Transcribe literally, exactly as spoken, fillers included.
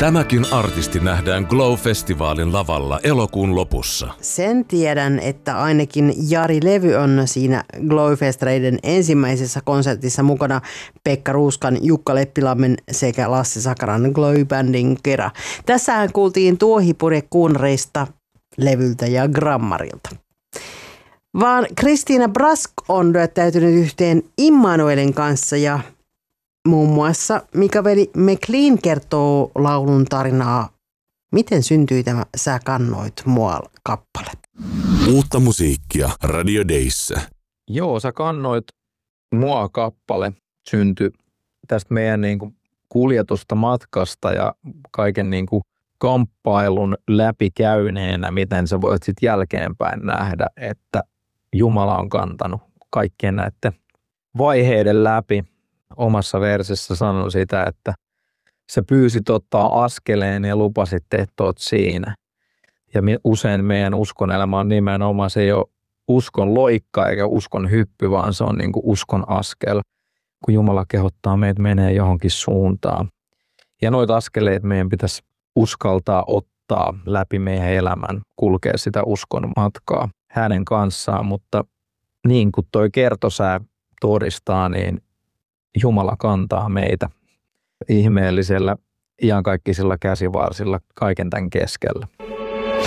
Tämäkin artisti nähdään Glow-festivaalin lavalla elokuun lopussa. Sen tiedän, että ainakin Jari Levy on siinä Glow-festareiden ensimmäisessä konsertissa mukana Pekka Ruuskan, Jukka Leppilammen sekä Lassi Sakaran Glow-bändin kera. Tässähän kuultiin Tuohipure Kuunreista levyltä ja Grammarilta. Vaan Kristiina Brask on lyöttäytynyt yhteen Immanuelin kanssa ja muun muassa Mika-veli McLean kertoo laulun tarinaa. Miten syntyi tämä Sä kannoit mua -kappale? Uutta musiikkia Radio Dayssä. Joo, Sä kannoit mua -kappale syntyi tästä meidän niin kuin kuljetusta matkasta ja kaiken niin kuin kamppailun läpikäyneenä, miten sä voit sitten jälkeenpäin nähdä, että Jumala on kantanut kaikkien näiden vaiheiden läpi. Omassa versissä sanoi sitä, että sä pyysit ottaa askeleen ja lupasit, että oot siinä. Ja usein meidän uskonelämä on nimenomaan, se ei ole uskon loikka eikä uskon hyppy, vaan se on niin kuin uskon askel, kun Jumala kehottaa meitä menee johonkin suuntaan. Ja noita askeleita meidän pitäisi uskaltaa ottaa läpi meidän elämän, kulkea sitä uskon matkaa hänen kanssaan, mutta niin kuin toi kertosää todistaa, niin Jumala kantaa meitä ihmeellisellä, iankaikkisilla käsivarsilla kaiken tämän keskellä.